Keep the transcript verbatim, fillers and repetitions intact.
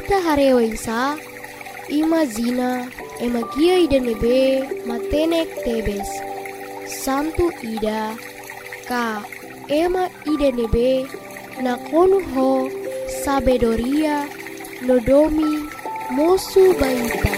ita harewa isa, ima zina, ema gia ida nebe, matenek tebes. Santu ida, ka ema ida nebe, nakonu ho, sabedoria, nodomi, mosu baita.